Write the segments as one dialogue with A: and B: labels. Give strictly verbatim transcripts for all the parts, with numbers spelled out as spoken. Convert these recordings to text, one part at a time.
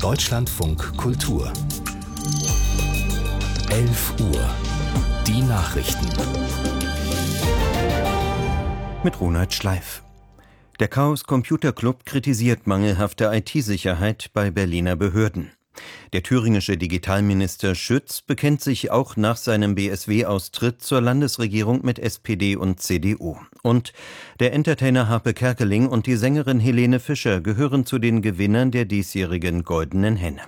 A: Deutschlandfunk Kultur. elf Uhr. Die Nachrichten.
B: Mit Ronald Schleif. Der Chaos Computer Club kritisiert mangelhafte I T-Sicherheit bei Berliner Behörden. Der thüringische Digitalminister Schütz bekennt sich auch nach seinem B S W-Austritt zur Landesregierung mit S P D und C D U. Und der Entertainer Harpe Kerkeling und die Sängerin Helene Fischer gehören zu den Gewinnern der diesjährigen Goldenen Henne.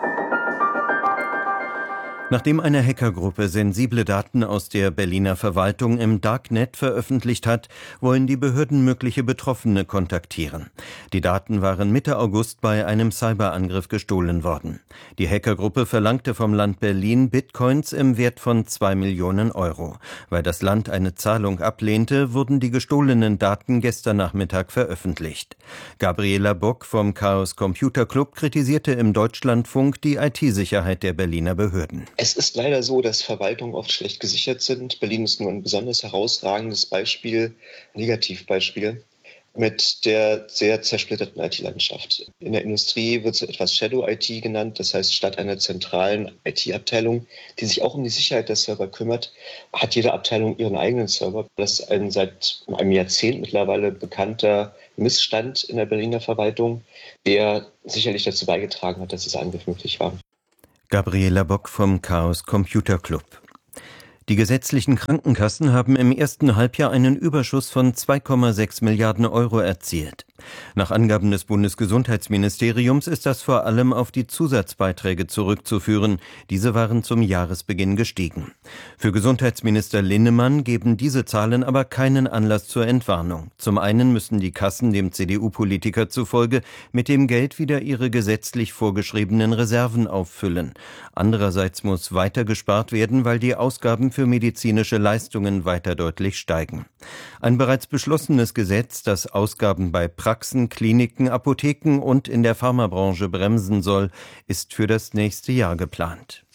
B: Nachdem eine Hackergruppe sensible Daten aus der Berliner Verwaltung im Darknet veröffentlicht hat, wollen die Behörden mögliche Betroffene kontaktieren. Die Daten waren Mitte August bei einem Cyberangriff gestohlen worden. Die Hackergruppe verlangte vom Land Berlin Bitcoins im Wert von zwei Millionen Euro. Weil das Land eine Zahlung ablehnte, wurden die gestohlenen Daten gestern Nachmittag veröffentlicht. Gabriela Bock vom Chaos Computer Club kritisierte im Deutschlandfunk die I T-Sicherheit der Berliner Behörden.
C: Es ist leider so, dass Verwaltungen oft schlecht gesichert sind. Berlin ist nur ein besonders herausragendes Beispiel, Negativbeispiel, mit der sehr zersplitterten I T-Landschaft. In der Industrie wird so etwas Shadow-I T genannt, das heißt, statt einer zentralen I T-Abteilung, die sich auch um die Sicherheit der Server kümmert, hat jede Abteilung ihren eigenen Server. Das ist ein seit einem Jahrzehnt mittlerweile bekannter Missstand in der Berliner Verwaltung, der sicherlich dazu beigetragen hat, dass dieser Angriff möglich war.
B: Gabriela Bock vom Chaos Computer Club. Die gesetzlichen Krankenkassen haben im ersten Halbjahr einen Überschuss von zwei Komma sechs Milliarden Euro erzielt. Nach Angaben des Bundesgesundheitsministeriums ist das vor allem auf die Zusatzbeiträge zurückzuführen. Diese waren zum Jahresbeginn gestiegen. Für Gesundheitsminister Linnemann geben diese Zahlen aber keinen Anlass zur Entwarnung. Zum einen müssen die Kassen dem C D U-Politiker zufolge mit dem Geld wieder ihre gesetzlich vorgeschriebenen Reserven auffüllen. Andererseits muss weiter gespart werden, weil die Ausgaben für medizinische Leistungen weiter deutlich steigen. Ein bereits beschlossenes Gesetz, das Ausgaben bei Praxen, Kliniken, Apotheken und in der Pharmabranche bremsen soll, ist für das nächste Jahr geplant.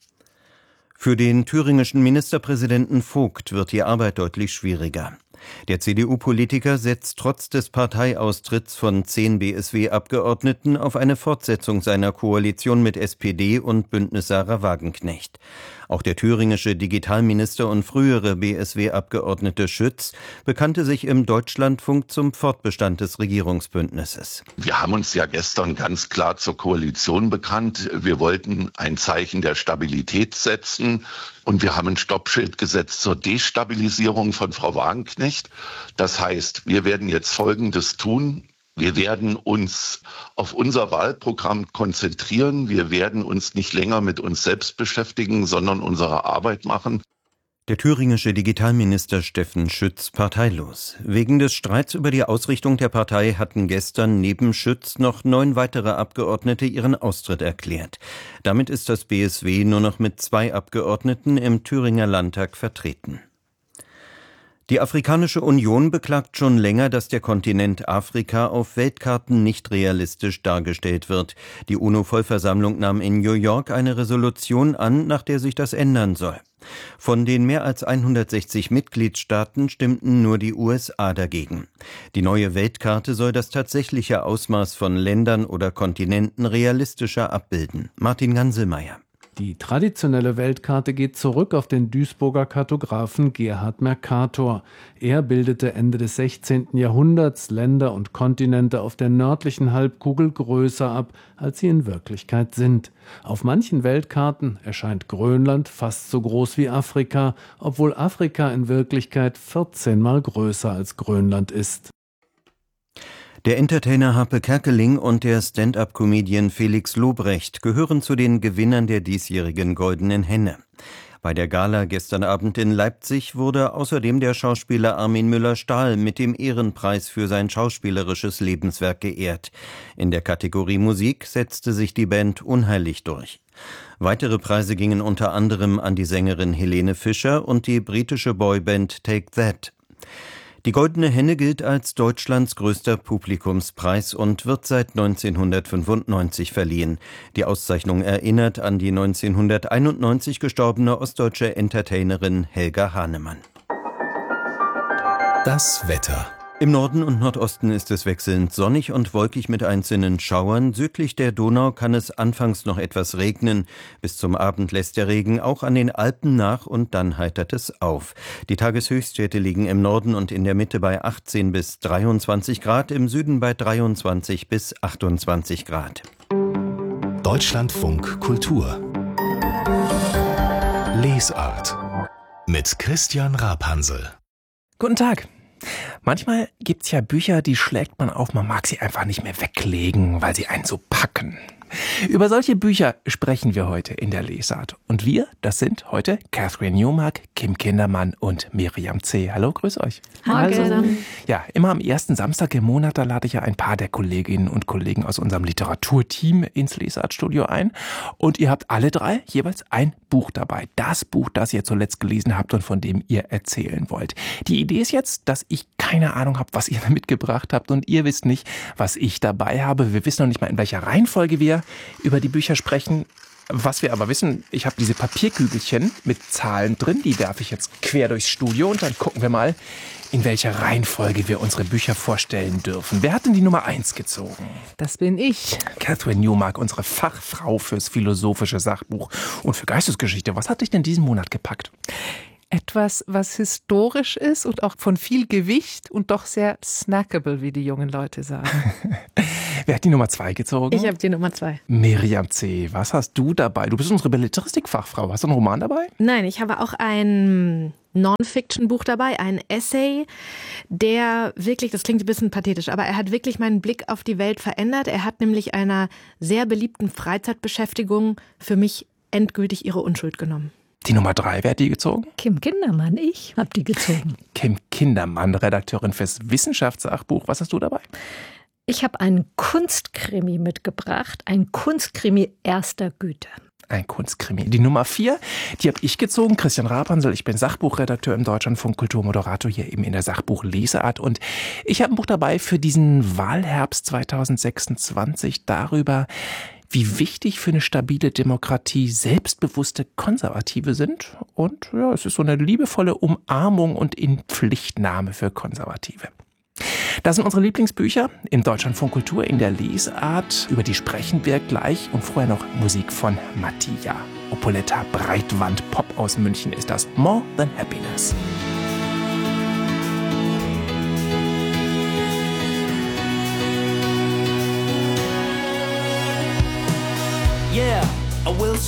B: Für den thüringischen Ministerpräsidenten Vogt wird die Arbeit deutlich schwieriger. Der C D U-Politiker setzt trotz des Parteiaustritts von zehn B S W-Abgeordneten auf eine Fortsetzung seiner Koalition mit S P D und Bündnis Sarah Wagenknecht. Auch der thüringische Digitalminister und frühere B S W-Abgeordnete Schütz bekannte sich im Deutschlandfunk zum Fortbestand des Regierungsbündnisses.
D: Wir haben uns ja gestern ganz klar zur Koalition bekannt. Wir wollten ein Zeichen der Stabilität setzen und wir haben ein Stoppschild gesetzt zur Destabilisierung von Frau Wagenknecht. Das heißt, wir werden jetzt Folgendes tun. Wir werden uns auf unser Wahlprogramm konzentrieren. Wir werden uns nicht länger mit uns selbst beschäftigen, sondern unsere Arbeit machen.
B: Der thüringische Digitalminister Steffen Schütz parteilos. Wegen des Streits über die Ausrichtung der Partei hatten gestern neben Schütz noch neun weitere Abgeordnete ihren Austritt erklärt. Damit ist das B S W nur noch mit zwei Abgeordneten im Thüringer Landtag vertreten. Die Afrikanische Union beklagt schon länger, dass der Kontinent Afrika auf Weltkarten nicht realistisch dargestellt wird. Die UNO-Vollversammlung nahm in New York eine Resolution an, nach der sich das ändern soll. Von den mehr als hundertsechzig Mitgliedstaaten stimmten nur die U S A dagegen. Die neue Weltkarte soll das tatsächliche Ausmaß von Ländern oder Kontinenten realistischer abbilden. Martin Ganselmeier.
E: Die traditionelle Weltkarte geht zurück auf den Duisburger Kartografen Gerhard Mercator. Er bildete Ende des sechzehnten Jahrhunderts Länder und Kontinente auf der nördlichen Halbkugel größer ab, als sie in Wirklichkeit sind. Auf manchen Weltkarten erscheint Grönland fast so groß wie Afrika, obwohl Afrika in Wirklichkeit vierzehn Mal größer als Grönland ist.
B: Der Entertainer Harpe Kerkeling und der Stand-up-Comedian Felix Lobrecht gehören zu den Gewinnern der diesjährigen Goldenen Henne. Bei der Gala gestern Abend in Leipzig wurde außerdem der Schauspieler Armin Müller-Stahl mit dem Ehrenpreis für sein schauspielerisches Lebenswerk geehrt. In der Kategorie Musik setzte sich die Band unheilig durch. Weitere Preise gingen unter anderem an die Sängerin Helene Fischer und die britische Boyband Take That. Die Goldene Henne gilt als Deutschlands größter Publikumspreis und wird seit neunzehnhundertfünfundneunzig verliehen. Die Auszeichnung erinnert an die neunzehnhunderteinundneunzig gestorbene ostdeutsche Entertainerin Helga Hahnemann.
A: Das Wetter.
B: Im Norden und Nordosten ist es wechselnd sonnig und wolkig mit einzelnen Schauern. Südlich der Donau kann es anfangs noch etwas regnen. Bis zum Abend lässt der Regen auch an den Alpen nach und dann heitert es auf. Die Tageshöchstwerte liegen im Norden und in der Mitte bei achtzehn bis dreiundzwanzig Grad, im Süden bei dreiundzwanzig bis achtundzwanzig Grad.
A: Deutschlandfunk Kultur Lesart mit Christian Rapansel.
F: Guten Tag. Manchmal gibt's ja Bücher, die schlägt man auf, man mag sie einfach nicht mehr weglegen, weil sie einen so packen. Über solche Bücher sprechen wir heute in der Lesart. Und wir, das sind heute Catherine Newmark, Kim Kindermann und Miriam C. Hallo, grüß euch.
G: Hallo.
F: Ja, immer am ersten Samstag im Monat, da lade ich ja ein paar der Kolleginnen und Kollegen aus unserem Literaturteam ins Lesartstudio ein. Und ihr habt alle drei jeweils ein Buch dabei. Das Buch, das ihr zuletzt gelesen habt und von dem ihr erzählen wollt. Die Idee ist jetzt, dass ich keine Ahnung habe, was ihr da mitgebracht habt und ihr wisst nicht, was ich dabei habe. Wir wissen noch nicht mal, in welcher Reihenfolge wir über die Bücher sprechen. Was wir aber wissen, ich habe diese Papierkügelchen mit Zahlen drin, die werfe ich jetzt quer durchs Studio und dann gucken wir mal, in welcher Reihenfolge wir unsere Bücher vorstellen dürfen. Wer hat denn die Nummer eins gezogen?
G: Das bin ich.
F: Catherine Newmark, unsere Fachfrau fürs philosophische Sachbuch und für Geistesgeschichte. Was hat dich denn diesen Monat gepackt?
G: Etwas, was historisch ist und auch von viel Gewicht und doch sehr snackable, wie die jungen Leute sagen.
F: Wer hat die Nummer zwei gezogen?
H: Ich habe die Nummer zwei.
F: Miriam C., was hast du dabei? Du bist unsere Belletristikfachfrau. Hast du einen Roman dabei?
H: Nein, ich habe auch ein Non-Fiction-Buch dabei, ein Essay, der wirklich, das klingt ein bisschen pathetisch, aber er hat wirklich meinen Blick auf die Welt verändert. Er hat nämlich einer sehr beliebten Freizeitbeschäftigung für mich endgültig ihre Unschuld genommen.
F: Die Nummer drei, wer hat die gezogen?
I: Kim Kindermann, ich habe die gezogen.
F: Kim Kindermann, Redakteurin fürs Wissenschaftssachbuch. Was hast du dabei?
I: Ich habe einen Kunstkrimi mitgebracht, ein Kunstkrimi erster Güte.
F: Ein Kunstkrimi. Die Nummer vier, die habe ich gezogen, Christian Rapansel. Ich bin Sachbuchredakteur im Deutschlandfunk Kulturmoderator hier eben in der Sachbuch-Leseart. Und ich habe ein Buch dabei für diesen Wahlherbst zweitausendsechsundzwanzig darüber, wie wichtig für eine stabile Demokratie selbstbewusste Konservative sind. Und ja, es ist so eine liebevolle Umarmung und Inpflichtnahme für Konservative. Das sind unsere Lieblingsbücher im Deutschlandfunk Kultur in der Lesart. Über die sprechen wir gleich und vorher noch Musik von Mattia. Opuletta Breitwand Pop aus München ist das. More Than Happiness.
J: Yeah, I will